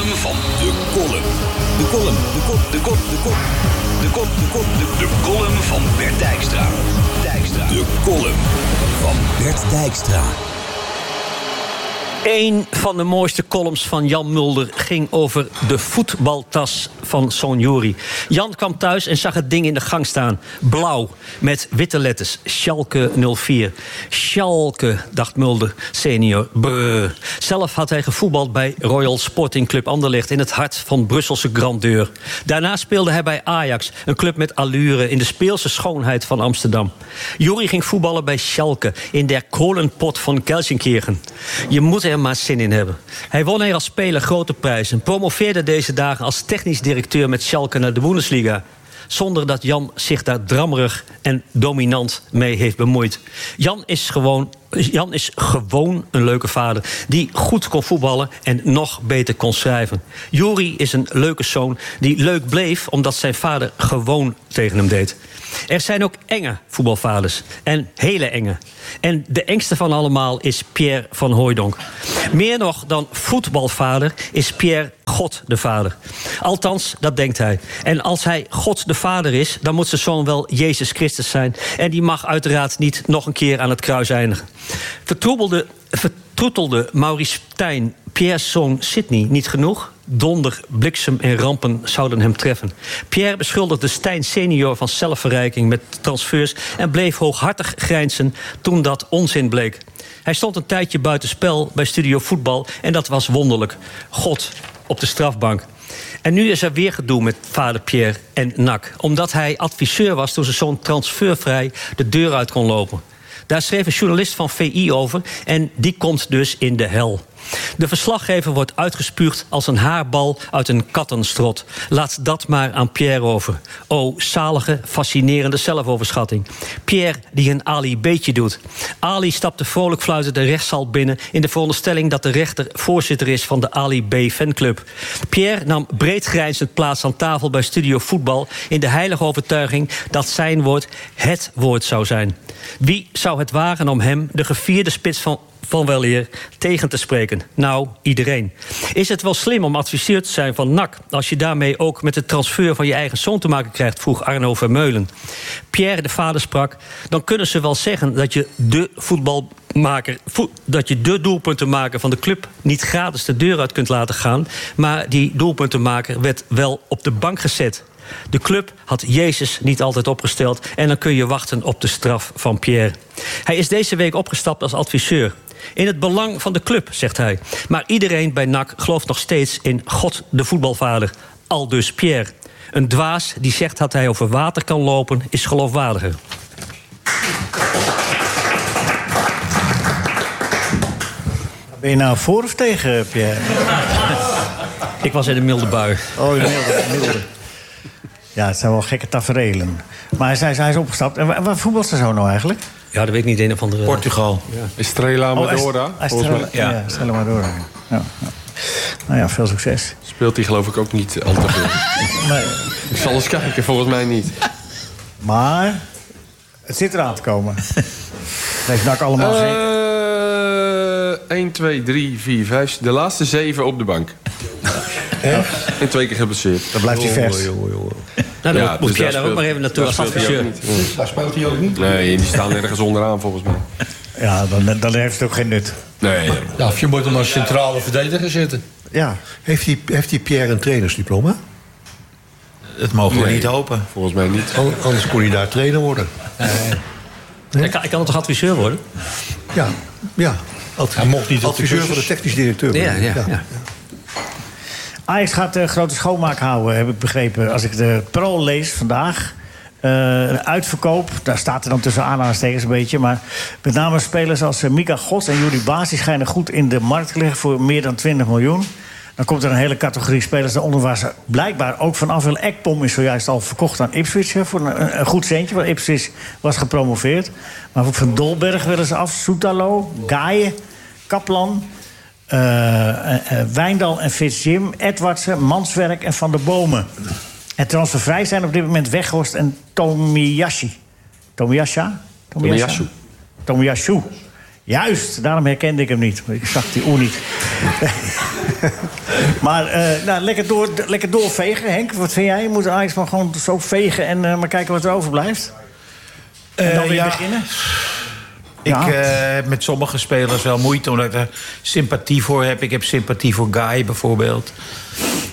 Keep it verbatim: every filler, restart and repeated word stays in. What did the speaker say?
column van de column. De column, de kop, de kop, de kop. De kop, de kop, de, de column van Bert Dijkstra. Dijkstra. De column van Bert Dijkstra. Eén van de mooiste columns van Jan Mulder ging over de voetbaltas van zoon Juri. Jan kwam thuis en zag het ding in de gang staan. Blauw, met witte letters. Schalke nul vier. Schalke, dacht Mulder senior. Brrr. Zelf had hij gevoetbald bij Royal Sporting Club Anderlecht in het hart van Brusselse grandeur. Daarna speelde hij bij Ajax, een club met allure in de speelse schoonheid van Amsterdam. Juri ging voetballen bij Schalke in der Kolenpot van Gelsenkirchen. Je moet er maar zin in hebben. Hij won er als speler grote prijzen. Promoveerde deze dagen als technisch directeur met Schalke naar de Bundesliga. Zonder dat Jan zich daar drammerig en dominant mee heeft bemoeid. Jan is gewoon, Jan is gewoon een leuke vader die goed kon voetballen en nog beter kon schrijven. Juri is een leuke zoon die leuk bleef omdat zijn vader gewoon tegen hem deed. Er zijn ook enge voetbalvaders. En hele enge. En de engste van allemaal is Pierre van Hooijdonk. Meer nog dan voetbalvader is Pierre God de Vader. Althans, dat denkt hij. En als hij God de Vader is, dan moet zijn zoon wel Jezus Christus zijn. En die mag uiteraard niet nog een keer aan het kruis eindigen. Vertroebelde, vertroetelde Maurice Stijn Pierre's zoon Sidney niet genoeg? Donder, bliksem en rampen zouden hem treffen. Pierre beschuldigde Stijn senior van zelfverrijking met transfers en bleef hooghartig grijnzen toen dat onzin bleek. Hij stond een tijdje buitenspel bij Studio Voetbal en dat was wonderlijk. God op de strafbank. En nu is er weer gedoe met vader Pierre en N A C. Omdat hij adviseur was toen zijn zoon transfervrij de deur uit kon lopen. Daar schreef een journalist van V I over en die komt dus in de hel. De verslaggever wordt uitgespuugd als een haarbal uit een kattenstrot. Laat dat maar aan Pierre over. O, zalige, fascinerende zelfoverschatting. Pierre die een Ali Beetje doet. Ali stapte vrolijk fluitend de rechtszaal binnen in de veronderstelling dat de rechter voorzitter is van de Ali B fanclub. Pierre nam breed grijnzend plaats aan tafel bij Studio Voetbal in de heilige overtuiging dat zijn woord het woord zou zijn. Wie zou het wagen om hem, de gevierde spits van van weleer, tegen te spreken? Nou, iedereen. Is het wel slim om adviseur te zijn van N A C als je daarmee ook met de transfer van je eigen zoon te maken krijgt, vroeg Arno Vermeulen. Pierre de vader sprak, dan kunnen ze wel zeggen dat je de voetbalmaker, vo- dat je de doelpuntenmaker van de club niet gratis de deur uit kunt laten gaan, maar die doelpuntenmaker werd wel op de bank gezet. De club had Jezus niet altijd opgesteld en dan kun je wachten op de straf van Pierre. Hij is deze week opgestapt als adviseur. In het belang van de club, zegt hij. Maar iedereen bij N A C gelooft nog steeds in God de voetbalvader. Aldus Pierre. Een dwaas die zegt dat hij over water kan lopen, is geloofwaardiger. Ben je nou voor of tegen, Pierre? Ik was in de milde bui. Oh, in de milde, milde. Ja, het zijn wel gekke taferelen. Maar hij, hij is opgestapt. En waar, waar voetbalt zijn zoon nou eigenlijk? Ja, dat weet ik niet. Een of andere... Portugal. Ja. Estrela Amadora. Oh, Estrela, ja. ja, Estrela Amadora. Ja, ja. Nou ja, veel succes. Speelt hij geloof ik ook niet al te veel. Nee. Ik zal eens kijken, volgens mij niet. Maar het zit eraan te komen. Heeft N A C allemaal uh, geen... één, twee, drie, vier, vijf. De laatste zeven op de bank. Ja. En twee keer geblesseerd. Dan blijft hij vers. Nou, dan Ja, moet dus Pierre daar daar ook speelt- maar even naartoe daar als speelt hij ook adviseur. niet. Daar speelt hij ook niet. Nee, die staan ergens onderaan volgens mij. Ja, dan, dan heeft het ook geen nut. Nee. Ja, of je moet hem als centrale verdediger zitten. Ja. Heeft die, heeft die Pierre een trainersdiploma? Dat mogen we Nee. niet hopen. Volgens mij niet. An- Anders kon hij daar trainer worden. Hij kan, hij kan toch adviseur worden? Ja, ja. Adv- Hij mocht niet op de adviseur van de cursus. technisch directeur. Ja, ja, ja. Ajax gaat de grote schoonmaak houden, heb ik begrepen. Als ik de Pro lees vandaag. Uh, een uitverkoop, daar staat er dan tussen aanhalingstekens een beetje. Maar met name spelers als uh, Mika Gos en Juri Baas... die schijnen goed in de markt te liggen voor meer dan twintig miljoen. Dan komt er een hele categorie spelers daaronder... waar ze blijkbaar ook vanaf willen. Ekpom is zojuist al verkocht aan Ipswich... Hè, voor een, een goed centje, want Ipswich was gepromoveerd. Maar ook van Dolberg willen ze af. Soetalo, Gaaien, Kaplan... Uh, uh, uh, Wijndal en Fitzjim, Edwardsen, Manswerk en Van der Bomen. En transfervrij zijn op dit moment Weghorst en Tomiyashi. Tomiyasha? Tomiyasu. Tomiyasu. Juist, daarom herkende ik hem niet. Ik zag die oer niet. maar uh, nou, lekker, door, lekker doorvegen, Henk. Wat vind jij? Moet Ajax maar gewoon zo vegen en uh, maar kijken wat er overblijft? En dan Uh, weer ja. beginnen? Ik Ja. uh, heb met sommige spelers wel moeite, omdat ik er sympathie voor heb. Ik heb sympathie voor Guy bijvoorbeeld.